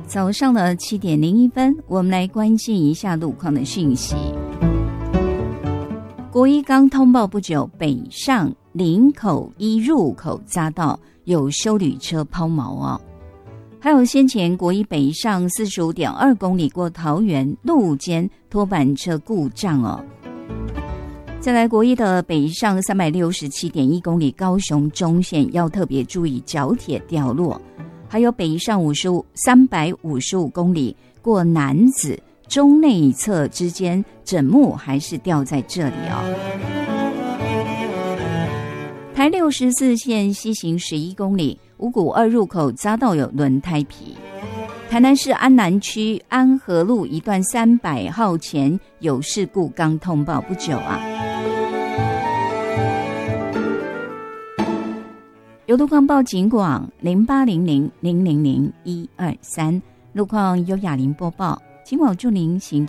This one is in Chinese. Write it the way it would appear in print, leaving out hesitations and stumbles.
早上的7点01分，我们来关心一下路况的讯息。国一刚通报不久，北上林口一入口匝道有休旅车抛锚哦。还有先前国一北上45.2公里过桃园路肩拖板车故障哦。再来国一的北上367.1公里高雄中线要特别注意角铁掉落，还有北上355公里过楠梓中内侧之间枕木还是掉在这里哦。台64线西行11公里五股2入口匝道有轮胎皮。台南市安南区安和路一段300号前有事故，刚通报不久啊。有路况报警广0800000123，路况由雅玲播报，警广祝您行车